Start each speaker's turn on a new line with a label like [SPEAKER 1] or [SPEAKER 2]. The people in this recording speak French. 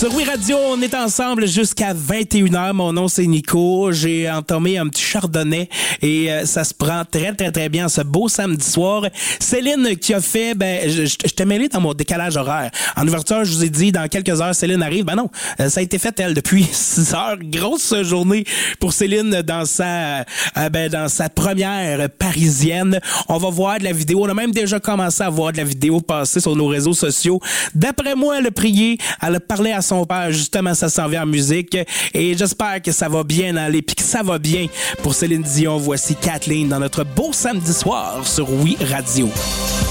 [SPEAKER 1] Sur Oui Radio, on est ensemble jusqu'à 21h. Mon nom, c'est Nico. J'ai entamé un petit chardonnay et ça se prend très, très, très bien ce beau samedi soir. Céline qui a fait, je t'ai mêlé dans mon décalage horaire. En ouverture, je vous ai dit, dans quelques heures, Céline arrive. Ben non, ça a été fait, elle, depuis 6 heures. Grosse journée pour Céline dans sa première parisienne. On va voir de la vidéo. On a même déjà commencé à voir de la vidéo passer sur nos réseaux sociaux. D'après moi, elle a prié, elle a parlé à son père, justement, ça s'en vient en musique. Et j'espère que ça va bien aller, puis que ça va bien pour Céline Dion. Voici Kathleen dans notre beau samedi soir sur Oui Radio.